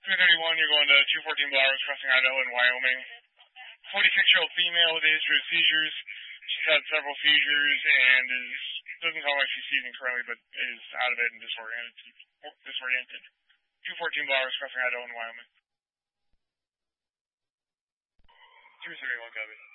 331, you're going to 214 Blowers, crossing Idaho and Wyoming. 46-year-old female with a history of seizures. She's had several seizures and doesn't sound like she's seizing currently, but is out of it and disoriented. 214 Blowers, crossing Idaho and Wyoming. 331, copy.